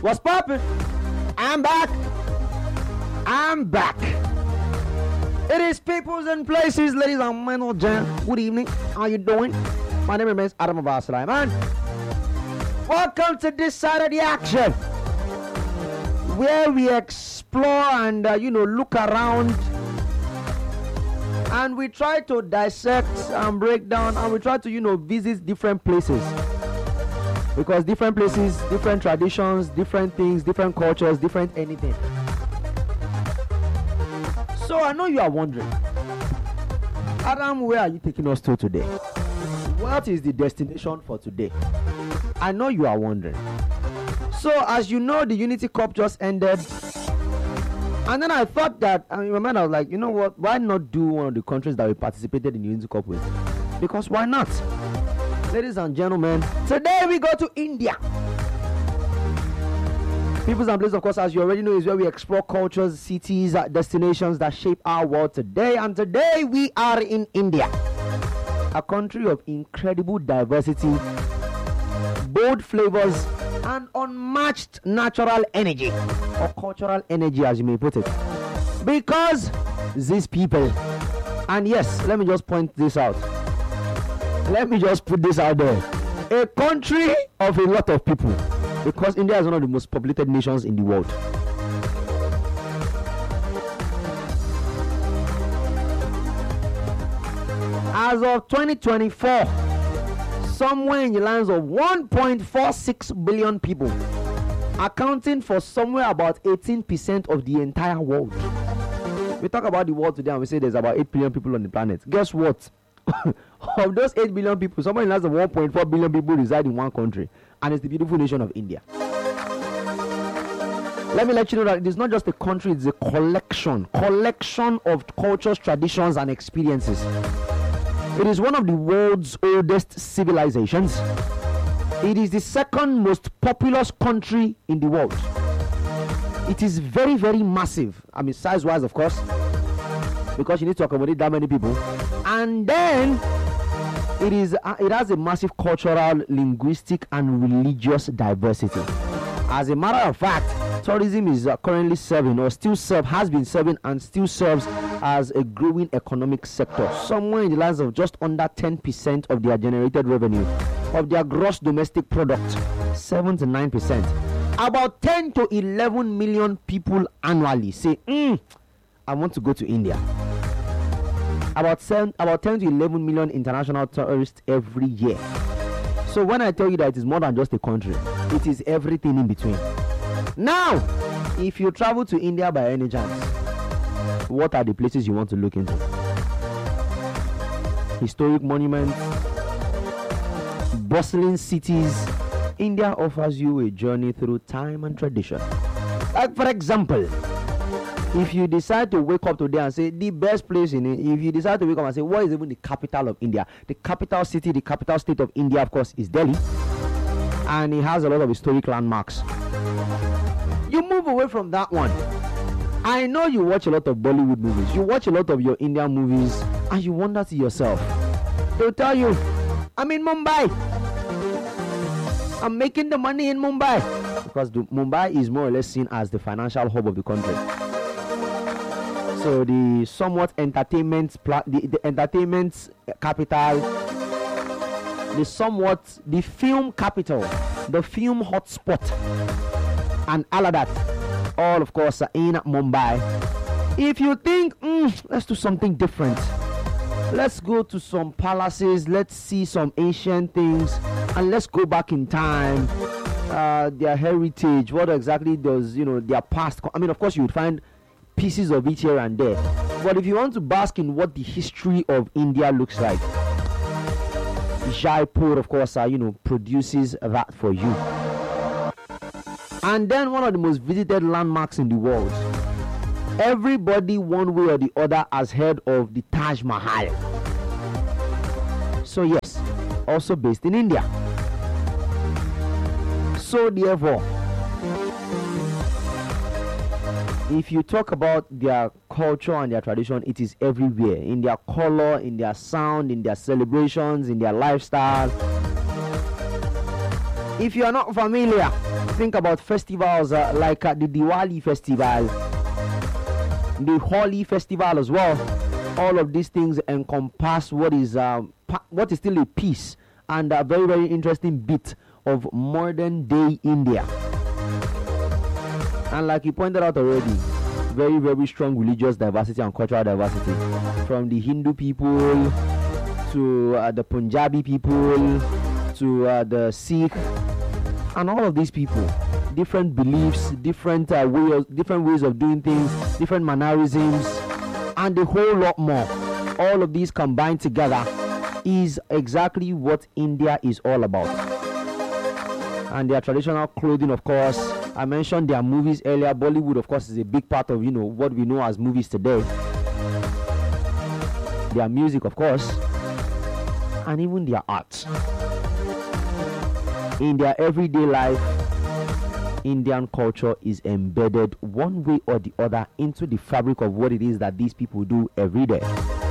What's poppin'? I'm back. It is peoples and places, ladies and gentlemen. Good evening. How you doing? My name is Adam Abbas Sulaiman. Welcome to this side of the action, where we explore and look around, and we try to dissect and break down, and we try to visit different places. Because different places, different traditions, different things, different cultures, different anything. So I know you are wondering, Adam, where are you taking us to today? What is the destination for today? I know you are wondering. So as you know, the Unity Cup just ended. And then I thought that, in my mind I was like, you know what? Why not do one of the countries that we participated in the Unity Cup with? Because why not? Ladies and gentlemen, today we go to India. Peoples and places, of course, as you already know, is where we explore cultures, cities, destinations that shape our world today. And today we are in India, a country of incredible diversity, bold flavors, and unmatched natural energy, or cultural energy, as you may put it. Because these people, and yes, let me just point this out. Let me just put this out there. A country of a lot of people. Because India is one of the most populated nations in the world. As of 2024, somewhere in the lands of 1.46 billion people, accounting for somewhere about 18% of the entire world. We talk about the world today and we say there's about 8 billion people on the planet. Guess what? Of those 8 billion people, somewhere in the lands of 1.4 billion people reside in one country, and it's the beautiful nation of India. Let me let you know that it is not just a country, it's a collection of cultures, traditions, and experiences. It is one of the world's oldest civilizations. It is the second most populous country in the world. It is very, very massive. I mean, size-wise, of course, because you need to accommodate that many people. And then it has a massive cultural, linguistic, and religious diversity. As a matter of fact, tourism is currently serving, or still has been serving, and still serves as a growing economic sector. Somewhere in the lands of just under 10% of their generated revenue, of their gross domestic product, 7 to 9%. About 10 to 11 million people annually say, I want to go to India. About 10 to 11 million international tourists every year. So when I tell you that it is more than just a country, it is everything in between. Now, if you travel to India by any chance, what are the places you want to look into? Historic monuments, bustling cities. India offers you a journey through time and tradition. Like, for example, if you decide to wake up today and say the best place in it, if you decide to wake up and say what is even the capital of India, the capital city, the capital state of India, of course, is Delhi, and it has a lot of historic landmarks. You move away from that one. I know you watch a lot of Bollywood movies, you watch a lot of your Indian movies, and you wonder to yourself, they'll tell you, I'm in Mumbai, I'm making the money in Mumbai, because Mumbai is more or less seen as the financial hub of the country. So the somewhat entertainment, the entertainment capital, the film capital, the film hotspot, and all of that, all of course are in Mumbai. If you think, let's do something different, let's go to some palaces, let's see some ancient things, and let's go back in time, their heritage, what exactly does, their past, I mean, of course you would find pieces of it here and there, but if you want to bask in what the history of India looks like, Jaipur, of course, produces that for you. And then one of the most visited landmarks in the world, everybody one way or the other has heard of the Taj Mahal. So yes, also based in India. So therefore, if you talk about their culture and their tradition, it is everywhere. In their color, in their sound, in their celebrations, in their lifestyle. If you are not familiar, think about festivals like the Diwali festival, the Holi festival as well. All of these things encompass what is still a piece and a very, very interesting bit of modern day India. And like you pointed out already, very, very strong religious diversity and cultural diversity, from the Hindu people to the Punjabi people to the Sikh, and all of these people, different beliefs, different ways of doing things, different mannerisms, and a whole lot more. All of these combined together is exactly what India is all about. And their traditional clothing, of course. I mentioned their movies earlier. Bollywood, of course, is a big part of what we know as movies today. Their music, of course, and even their art. In their everyday life, Indian culture is embedded one way or the other into the fabric of what it is that these people do every day.